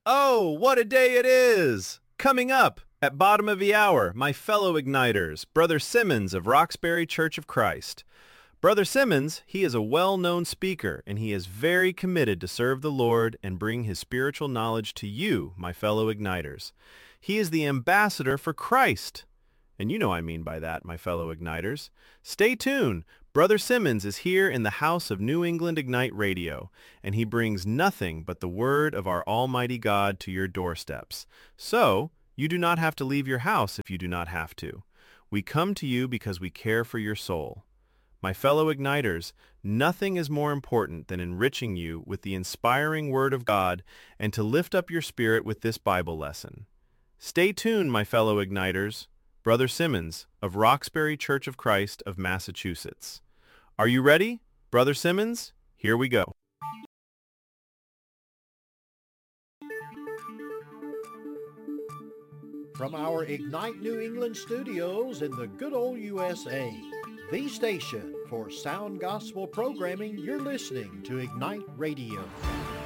Oh, what a day it is! Coming up at bottom of the hour, my fellow Igniters, Brother Simmons of Roxbury Church of Christ. Brother Simmons, he is a well-known speaker, and he is very committed to serve the Lord and bring his spiritual knowledge to you, my fellow Igniters. He is the ambassador for Christ. And you know I mean by that, my fellow Igniters. Stay tuned. Brother Simmons is here in the house of New England Ignite Radio, and he brings nothing but the word of our Almighty God to your doorsteps. So, you do not have to leave your house if you do not have to. We come to you because we care for your soul. My fellow Igniters, nothing is more important than enriching you with the inspiring Word of God and to lift up your spirit with this Bible lesson. Stay tuned, my fellow Igniters. Brother Simmons of Roxbury Church of Christ of Massachusetts. Are you ready? Brother Simmons, here we go. From our Ignite New England studios in the good old USA, the station for sound gospel programming, you're listening to Ignite Radio.